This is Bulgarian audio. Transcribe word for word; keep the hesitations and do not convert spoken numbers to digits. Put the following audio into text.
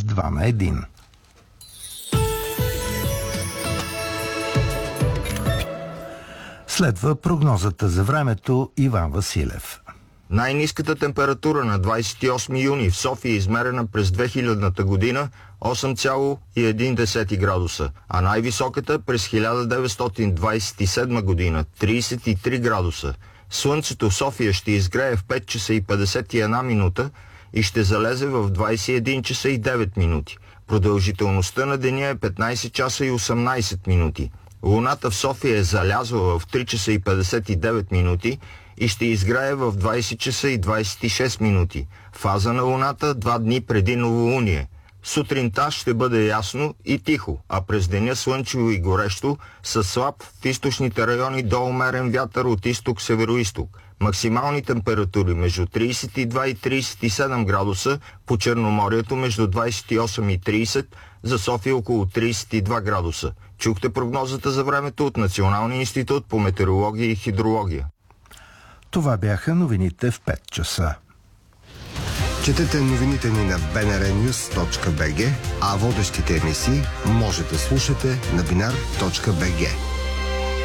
с два на един. Следва прогнозата за времето. Иван Василев. Най-ниската температура на двадесет и осми юни в София е измерена през две хилядната година осем цяло и една десета градуса, а най-високата през хиляда деветстотин двадесет и седма година тридесет и три градуса. Слънцето в София ще изгрее в пет часа и петдесет и една минута и ще залезе в двадесет и един часа и девет минути. Продължителността на деня е петнадесет часа и осемнадесет минути. Луната в София е залязла в три часа и петдесет и девет минути и ще изгрее в двадесет часа и двадесет и шест минути. Фаза на Луната два дни преди новолуние. Сутринта ще бъде ясно и тихо, а през деня слънчево и горещо, със слаб в източните райони до умерен вятър от изток-североизток. Максимални температури между тридесет и два и тридесет и седем градуса, по Черноморието между двадесет и осем и тридесет, за София около тридесет и два градуса. Чухте прогнозата за времето от Националния институт по метеорология и хидрология. Това бяха новините в пет часа. Четете новините ни на би ен ар нюс точка би джи, а водещите емисии може да слушате на бинар точка би джи.